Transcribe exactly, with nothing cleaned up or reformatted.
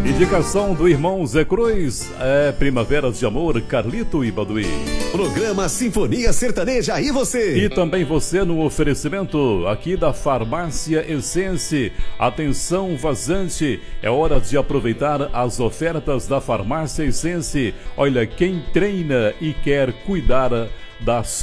Indicação do irmão Zé Cruz, é Primaveras de Amor, Carlito e Baduí. Programa Sinfonia Sertaneja, e você? E também você no oferecimento aqui da Farmácia Essence. Atenção vazante, é hora de aproveitar as ofertas da Farmácia Essence. Olha, quem treina e quer cuidar da